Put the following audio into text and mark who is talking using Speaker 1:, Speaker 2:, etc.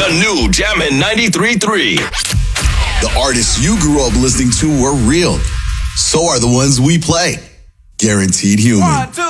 Speaker 1: The new Jammin' 93.3.
Speaker 2: The artists you grew up listening to were real. So are the ones we play. Guaranteed Human.
Speaker 3: 1, 2,